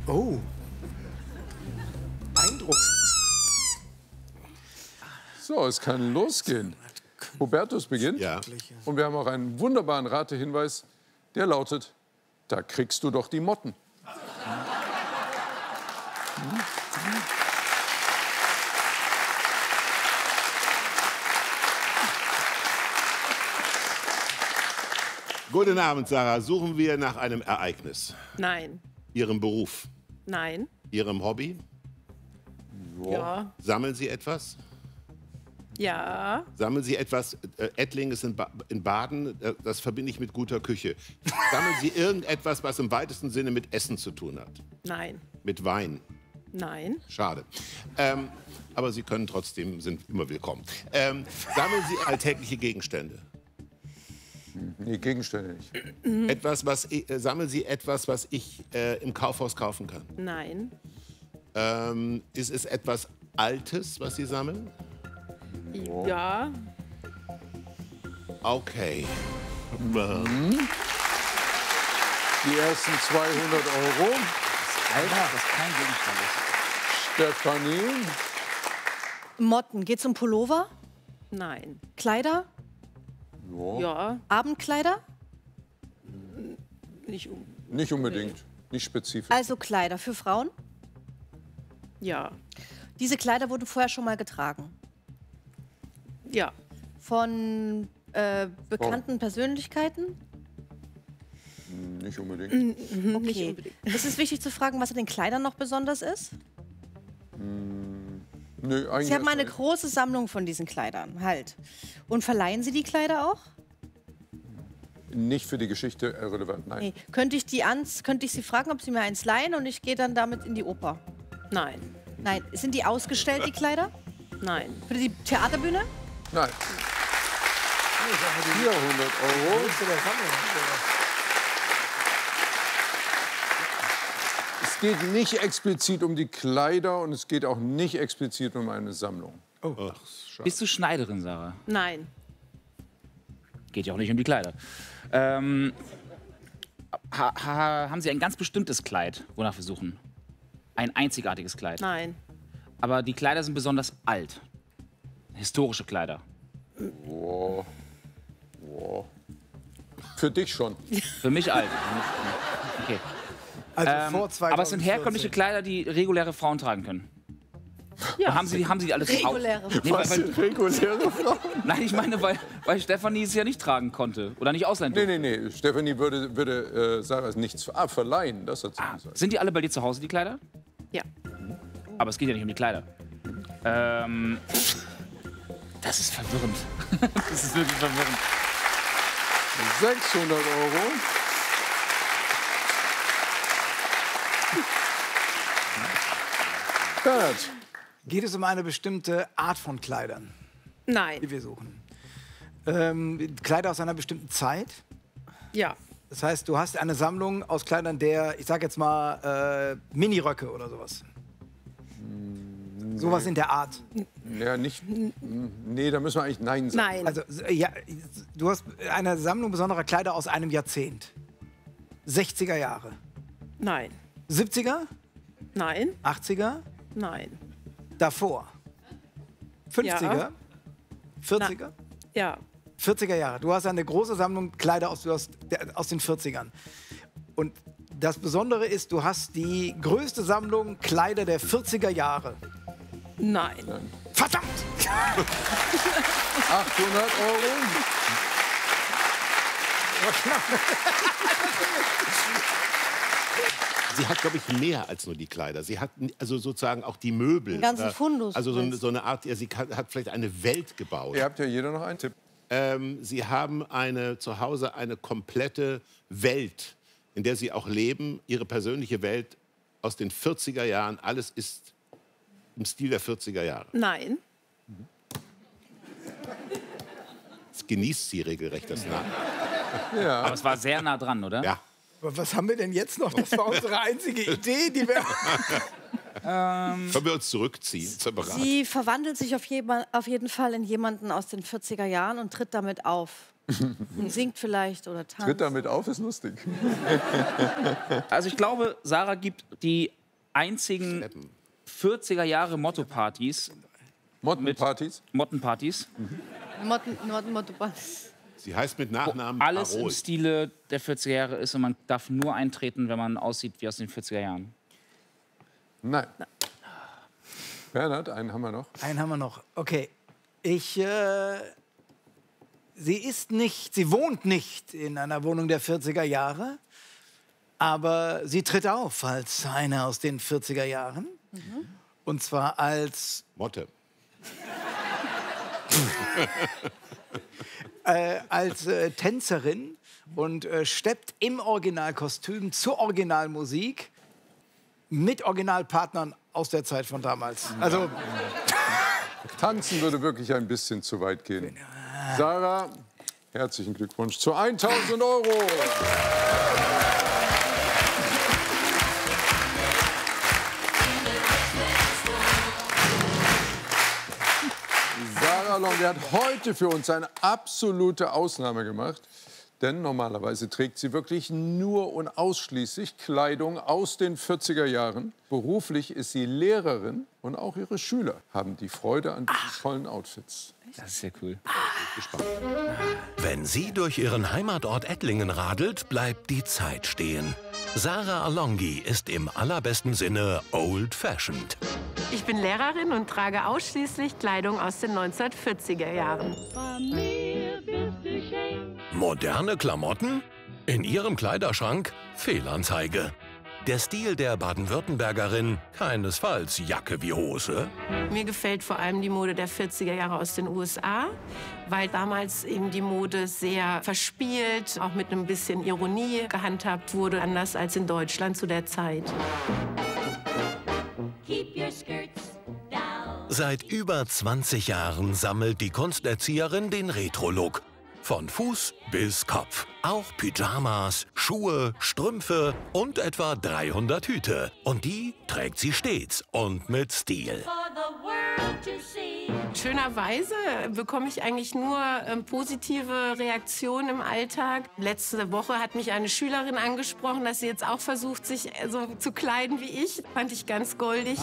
Oh. Eindruck. So, es kann losgehen. Hubertus beginnt. Ja. Und wir haben auch einen wunderbaren Ratehinweis, der lautet, da kriegst du doch die Motten. Guten Abend, Sarah. Suchen wir nach einem Ereignis? Nein. Ihrem Beruf? Nein. Ihrem Hobby? Ja. Sammeln Sie etwas? Ja. Sammeln Sie etwas? Ettling ist in Baden, das verbinde ich mit guter Küche. Sammeln Sie irgendetwas, was im weitesten Sinne mit Essen zu tun hat? Nein. Mit Wein? Nein. Schade. Aber Sie können trotzdem, sind immer willkommen. Sammeln Sie alltägliche Gegenstände? Nee, Gegenstände nicht. Sammeln Sie etwas, was ich im Kaufhaus kaufen kann? Nein. Ist es etwas Altes, was Sie sammeln? Ja. Okay. Die ersten 200 €. Alter, das kein Gegenstand ist. Stefanie. Motten. Geht's um Pullover? Nein. Kleider? Ja. Abendkleider? Nicht unbedingt. Nicht spezifisch. Also Kleider für Frauen? Ja. Diese Kleider wurden vorher schon mal getragen. Ja. Von bekannten Persönlichkeiten? Nicht unbedingt. Nicht Okay. unbedingt. Ist es wichtig zu fragen, was an den Kleidern noch besonders ist? Nee, eigentlich Sie haben erstmal eine nicht. große Sammlung von diesen Kleidern, halt. Und verleihen Sie die Kleider auch? Nicht für die Geschichte relevant, nein. Nee. Könnte ich Sie fragen, ob Sie mir eins leihen und ich gehe dann damit in die Oper? Nein. Nein. Sind die ausgestellt, die Kleider? Nein. Für die Theaterbühne? Nein. 400 €. Es geht nicht explizit um die Kleider und es geht auch nicht explizit um eine Sammlung. Bist du Schneiderin, Sarah? Nein. Geht ja auch nicht um die Kleider. Haben Sie ein ganz bestimmtes Kleid, wonach wir suchen? Ein einzigartiges Kleid. Nein. Aber die Kleider sind besonders alt. Historische Kleider. Wow. Für dich schon. Für mich alt. Okay. Also vor 2014. Aber es sind herkömmliche Kleider, die reguläre Frauen tragen können. Ja. Haben Sie die alles Reguläre. Nee, Reguläre Frau? Nein, ich meine, weil Stefanie es ja nicht tragen konnte oder nicht ausleihen durfte. Nee. Stefanie würde Sarah nichts verleihen. Das hat sie gesagt. Sind die alle bei dir zu Hause, die Kleider? Ja. Aber es geht ja nicht um die Kleider. Das ist verwirrend. Das ist wirklich verwirrend. 600 €. Bernhard. Geht es um eine bestimmte Art von Kleidern, die Nein. wir suchen? Kleider aus einer bestimmten Zeit? Ja. Das heißt, du hast eine Sammlung aus Kleidern der, ich sag jetzt mal, Miniröcke oder sowas. Sowas in der Art. Ja, nicht. Nee, da müssen wir eigentlich Nein sagen. Nein. Also, ja, du hast eine Sammlung besonderer Kleider aus einem Jahrzehnt. 60er Jahre. Nein. 70er? Nein. 80er? Nein. Davor? 50er? Ja. 40er? Ja. 40er Jahre. Du hast eine große Sammlung Kleider aus den 40ern. Und das Besondere ist, du hast die größte Sammlung Kleider der 40er Jahre. Nein. Verdammt! 800 €. Sie hat, glaube ich, mehr als nur die Kleider. Sie hat also sozusagen auch die Möbel. Den ganzen Fundus. Also so eine Art, ja, sie hat vielleicht eine Welt gebaut. Ihr habt ja jeder noch einen Tipp. Sie haben zu Hause eine komplette Welt, in der Sie auch leben. Ihre persönliche Welt aus den 40er Jahren. Alles ist im Stil der 40er Jahre. Nein. Das genießt sie regelrecht, das Nah. Ja. Aber es war sehr nah dran, oder? Ja. Aber was haben wir denn jetzt noch? Das war unsere einzige Idee, die wir... Können wir uns zurückziehen zur Beratung? Sie verwandelt sich auf jeden Fall in jemanden aus den 40er Jahren und tritt damit auf. Und singt vielleicht oder tanzt. Tritt damit auf, ist lustig. Also ich glaube, Sarah gibt die einzigen 40er Jahre Motto-Partys. Mottenpartys? Mottenpartys. Sie heißt mit Nachnamen Alles Parol. im Stile der 40er Jahre ist und man darf nur eintreten, wenn man aussieht wie aus den 40er Jahren. Nein. Bernhard, einen haben wir noch. Einen haben wir noch. Okay. Sie wohnt nicht in einer Wohnung der 40er Jahre, aber sie tritt auf als eine aus den 40er Jahren. Und zwar als Motte. Tänzerin und steppt im Originalkostüm zur Originalmusik mit Originalpartnern aus der Zeit von damals. Also Tanzen würde wirklich ein bisschen zu weit gehen. Sarah, herzlichen Glückwunsch zu 1.000 Euro. Sarah Longuet hat heute für uns eine absolute Ausnahme gemacht. Denn normalerweise trägt sie wirklich nur und ausschließlich Kleidung aus den 40er Jahren. Beruflich ist sie Lehrerin und auch ihre Schüler haben die Freude an diesen tollen Outfits. Das ist sehr cool. Wenn sie durch ihren Heimatort Ettlingen radelt, bleibt die Zeit stehen. Sarah Alongi ist im allerbesten Sinne old-fashioned. Ich bin Lehrerin und trage ausschließlich Kleidung aus den 1940er Jahren. Moderne Klamotten? In ihrem Kleiderschrank Fehlanzeige. Der Stil der Baden-Württembergerin keinesfalls Jacke wie Hose. Mir gefällt vor allem die Mode der 40er Jahre aus den USA, weil damals eben die Mode sehr verspielt, auch mit ein bisschen Ironie gehandhabt wurde, anders als in Deutschland zu der Zeit. Seit über 20 Jahren sammelt die Kunsterzieherin den Retro-Look. Von Fuß bis Kopf. Auch Pyjamas, Schuhe, Strümpfe und etwa 300 Hüte. Und die trägt sie stets und mit Stil. Schönerweise bekomme ich eigentlich nur positive Reaktionen im Alltag. Letzte Woche hat mich eine Schülerin angesprochen, dass sie jetzt auch versucht, sich so zu kleiden wie ich. Fand ich ganz goldig.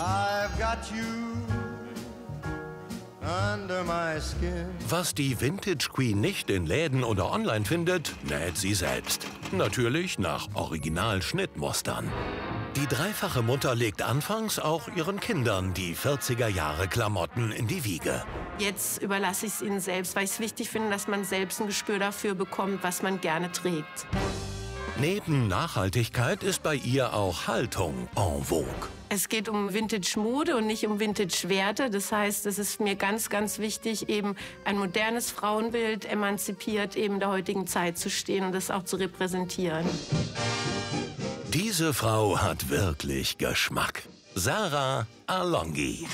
Was die Vintage Queen nicht in Läden oder online findet, näht sie selbst. Natürlich nach Original-Schnittmustern. Die dreifache Mutter legt anfangs auch ihren Kindern die 40er-Jahre-Klamotten in die Wiege. Jetzt überlasse ich es ihnen selbst, weil ich es wichtig finde, dass man selbst ein Gespür dafür bekommt, was man gerne trägt. Neben Nachhaltigkeit ist bei ihr auch Haltung en vogue. Es geht um Vintage-Mode und nicht um Vintage-Werte. Das heißt, es ist mir ganz, ganz wichtig, eben ein modernes Frauenbild, emanzipiert eben der heutigen Zeit zu stehen und das auch zu repräsentieren. Diese Frau hat wirklich Geschmack. Sarah Alongi.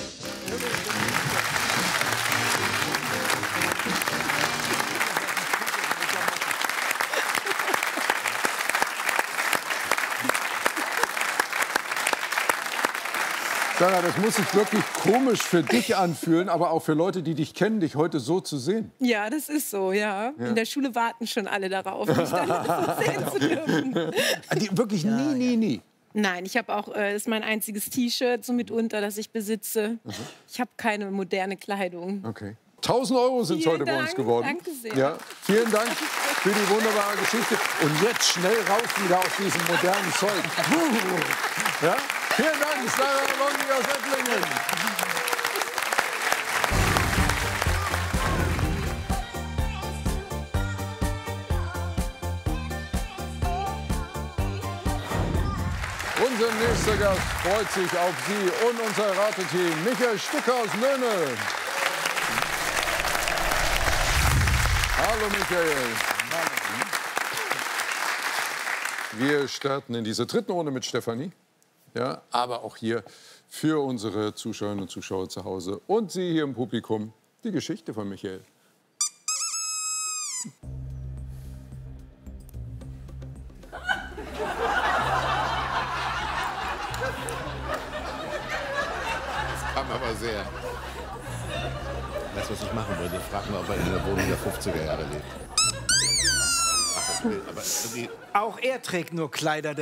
Sarah, das muss sich wirklich komisch für dich anfühlen, aber auch für Leute, die dich kennen, dich heute so zu sehen. Ja, das ist so, ja. In der Schule warten schon alle darauf, mich dann so sehen zu dürfen. Wirklich nie. Nein, ich habe auch, das ist mein einziges T-Shirt so mitunter, das ich besitze. Ich habe keine moderne Kleidung. Okay. 1.000 Euro sind es Vielen heute bei uns Dank, geworden. danke sehr. Ja, vielen Dank für die wunderbare Geschichte. Und jetzt schnell raus wieder aus diesem modernen Zeug. Ja? Vielen Dank, Sarah Alongi aus Ettlingen. Unser nächster Gast freut sich auf Sie und unser Rateteam, Michael Stücker aus Möhne. Hallo Michael. Wir starten in diese dritten Runde mit Stefanie. Ja, aber auch hier für unsere Zuschauerinnen und Zuschauer zu Hause und Sie hier im Publikum die Geschichte von Michael. Kam aber sehr. Das, was ich machen würde, frag mal, ob er in der Wohnung der 50er Jahre lebt. Aber Auch er trägt nur Kleider